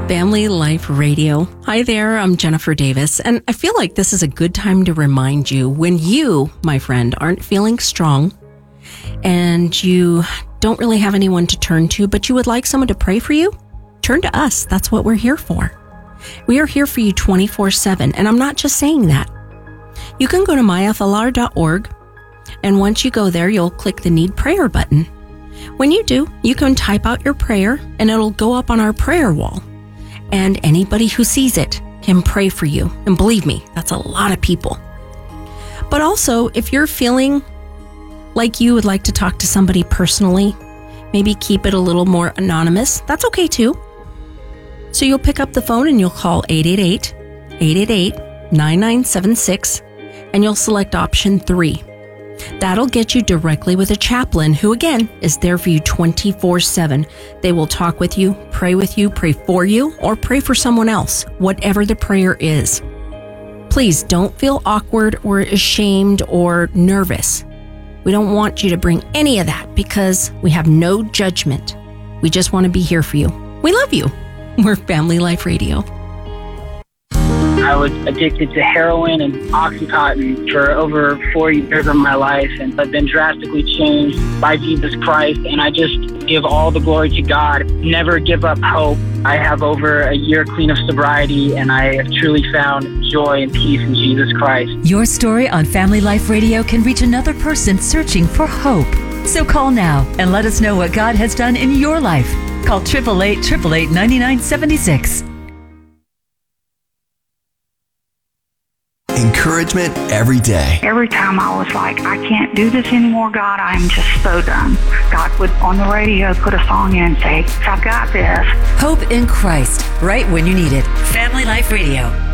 Family Life Radio. Hi there, I'm Jennifer Davis, and I feel like this is a good time to remind you when you, my friend, aren't feeling strong and you don't really have anyone to turn to, but you would like someone to pray for you, turn to us. That's what we're here for. We are here for you 24/7, and I'm not just saying that. You can go to myflr.org, and once you go there, you'll click the Need Prayer button. When you do, you can type out your prayer, and it'll go up on our prayer wall. And anybody who sees it can pray for you. And believe me, that's a lot of people. But also, if you're feeling like you would like to talk to somebody personally, maybe keep it a little more anonymous, that's okay too. So you'll pick up the phone and you'll call 888-888-9976, and you'll select option 3. That'll get you directly with a chaplain who, again, is there for you 24/7. They will talk with you, pray for you, or pray for someone else, whatever the prayer is. Please don't feel awkward or ashamed or nervous. We don't want you to bring any of that because we have no judgment. We just want to be here for you. We love you. We're Family Life Radio. I was addicted to heroin and Oxycontin for over 4 years of my life, and I've been drastically changed by Jesus Christ, and I just give all the glory to God. Never give up hope. I have over a year clean of sobriety, and I have truly found joy and peace in Jesus Christ. Your story on Family Life Radio can reach another person searching for hope. So call now and let us know what God has done in your life. Call 888-888-9976. Encouragement every day. Every time I was like, I can't do this anymore, God, I'm just so done. God would, on the radio, put a song in and say, I've got this. Hope in Christ, right when you need it. Family Life Radio.